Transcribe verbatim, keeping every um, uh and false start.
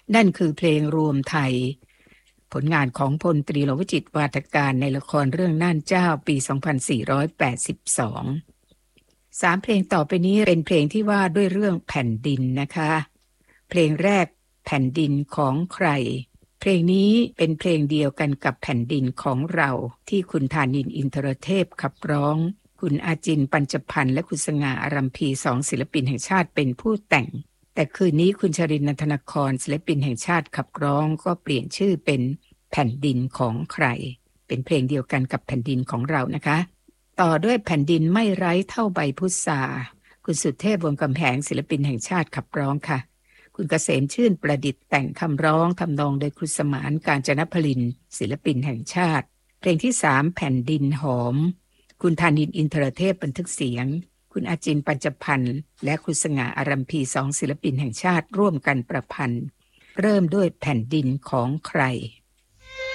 นั่นคือเพลงรวมไทยผลงานของพลตรีหลวงวจิตรวาทการในละครเรื่องน่านเจ้าปีสองพันสี่ร้อยแปดสิบสองสามเพลงต่อไปนี้เป็นเพลงที่ว่าด้วยเรื่องแผ่นดินนะคะเพลงแรกแผ่นดินของใครเพลงนี้เป็นเพลงเดียวกันกับแผ่นดินของเราที่คุณธานินทร์อินทรเทพขับร้องคุณอาจินปัญจพันธ์และคุณสง่าอารัมพีสองศิลปินแห่งชาติเป็นผู้แต่งแต่คืนนี้คุณชรินทร์นันทนครศิลปินแห่งชาติขับร้องก็เปลี่ยนชื่อเป็นแผ่นดินของใครเป็นเพลงเดียวกันกับแผ่นดินของเรานะคะต่อด้วยแผ่นดินไม่ไร้เท่าใบพุทราคุณสุเทพวงศ์กำแหงศิลปินแห่งชาติขับร้องค่ะคุณเกษมชื่นประดิษฐ์แต่งคำร้องทำนองโดยคุณสมานกาญจนพลินศิลปินแห่งชาติเพลงที่สามแผ่นดินหอมคุณธานินทร์อินทรเทพบันทึกเสียงคุณอาจินปัญจพันธ์และคุณสง่าอารัมพีสองศิลปินแห่งชาติร่วมกันประพันธ์เริ่มด้วยแผ่นดินของใคร